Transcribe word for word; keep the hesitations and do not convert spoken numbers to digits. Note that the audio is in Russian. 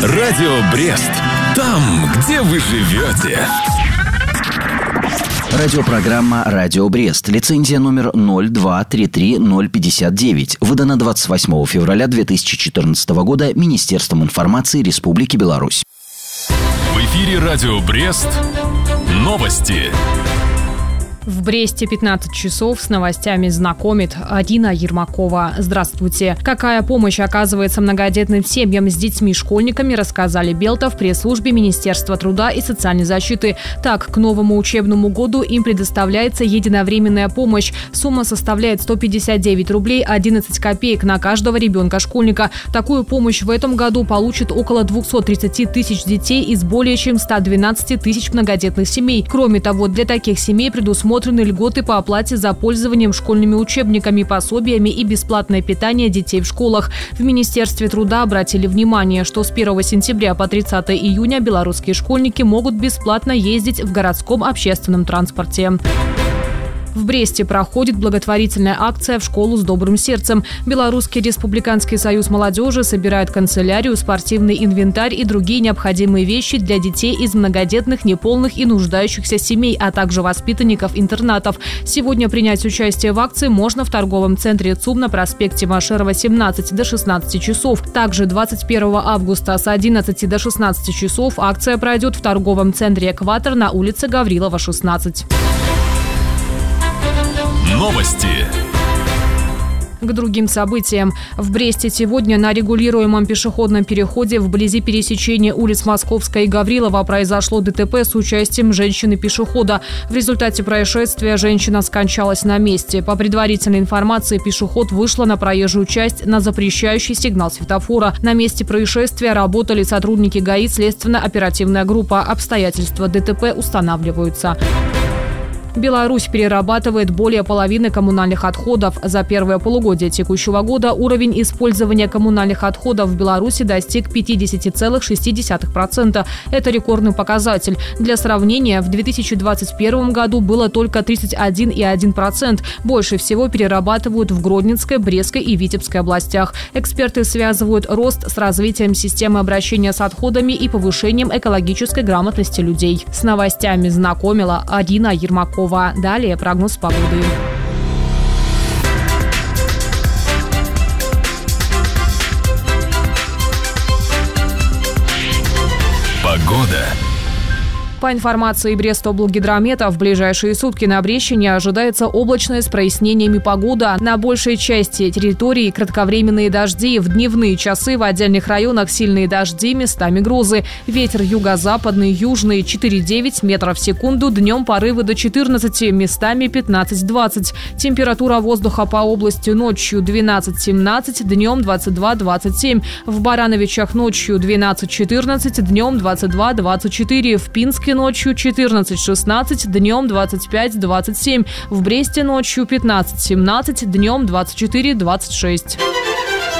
Радио Брест. Там, где вы живете. Радиопрограмма «Радио Брест». Лицензия номер ноль два три три ноль пятьдесят девять. Выдана двадцать восьмого февраля две тысячи четырнадцатого года Министерством информации Республики Беларусь. В эфире «Радио Брест». Новости. В Бресте пятнадцать часов с новостями знакомит Арина Ермакова. Здравствуйте. Какая помощь оказывается многодетным семьям с детьми-школьниками, рассказали Белта в пресс-службе Министерства труда и социальной защиты. Так, к новому учебному году им предоставляется единовременная помощь. Сумма составляет сто пятьдесят девять рублей одиннадцать копеек на каждого ребенка-школьника. Такую помощь в этом году получит около двести тридцать тысяч детей из более чем ста двенадцати тысяч многодетных семей. Кроме того, для таких семей предусмотрены льготы по оплате за пользованием школьными учебниками, пособиями и бесплатное питание детей в школах. В Министерстве труда обратили внимание, что с первого сентября по тридцатое июня белорусские школьники могут бесплатно ездить в городском общественном транспорте. В Бресте проходит благотворительная акция «В школу с добрым сердцем». Белорусский республиканский союз молодежи собирает канцелярию, спортивный инвентарь и другие необходимые вещи для детей из многодетных, неполных и нуждающихся семей, а также воспитанников интернатов. Сегодня принять участие в акции можно в торговом центре ЦУМ на проспекте Машерова, семнадцать до шестнадцати часов. Также двадцать первого августа с одиннадцати до шестнадцати часов акция пройдет в торговом центре «Экватор» на улице Гаврилова, шестнадцать. Новости. К другим событиям. В Бресте сегодня на регулируемом пешеходном переходе вблизи пересечения улиц Московская и Гаврилова произошло ДТП с участием женщины-пешехода. В результате происшествия женщина скончалась на месте. По предварительной информации, пешеход вышла на проезжую часть на запрещающий сигнал светофора. На месте происшествия работали сотрудники ГАИ, следственно-оперативная группа. Обстоятельства ДТП устанавливаются. Беларусь перерабатывает более половины коммунальных отходов. За первое полугодие текущего года уровень использования коммунальных отходов в Беларуси достиг пятьдесят целых шесть десятых процента. Это рекордный показатель. Для сравнения, в две тысячи двадцать первом году было только тридцать один целых один десятых процента. Больше всего перерабатывают в Гродненской, Брестской и Витебской областях. Эксперты связывают рост с развитием системы обращения с отходами и повышением экологической грамотности людей. С новостями знакомила Арина Ермакова. Далее прогноз погоды. Погода. По информации Брестоблгидромета, в ближайшие сутки на Брещине ожидается облачная с прояснениями погода. На большей части территории кратковременные дожди. В дневные часы в отдельных районах сильные дожди, местами грозы. Ветер юго-западный, южный четыре-девять метров в секунду. Днем порывы до четырнадцати, местами пятнадцать-двадцать. Температура воздуха по области ночью двенадцать-семнадцать, днем двадцать два-двадцать семь. В Барановичах ночью двенадцать-четырнадцать, днем двадцать два-двадцать четыре. В Пинске ночью четырнадцать-шестнадцать, днем двадцать пять-двадцать семь. В Бресте ночью пятнадцать-семнадцать, днем двадцать четыре-двадцать шесть.